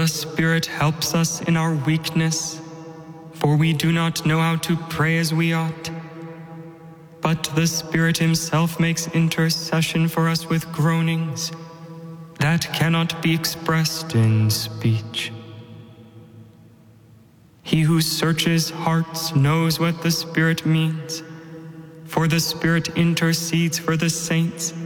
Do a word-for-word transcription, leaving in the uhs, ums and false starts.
The Spirit helps us in our weakness, for we do not know how to pray as we ought. But the Spirit himself makes intercession for us with groanings that cannot be expressed in speech. He who searches hearts knows what the Spirit means, for the Spirit intercedes for the saints